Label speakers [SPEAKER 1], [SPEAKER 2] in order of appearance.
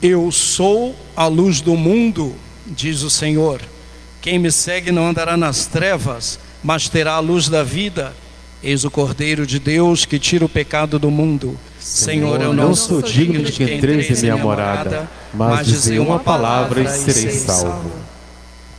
[SPEAKER 1] Eu sou a luz do mundo, diz o Senhor. Quem me segue não andará nas trevas, mas terá a luz da vida. Eis o Cordeiro de Deus que tira o pecado do mundo. Senhor, eu não sou digno de que entreis em minha morada, mas dizei uma palavra e serei salvo.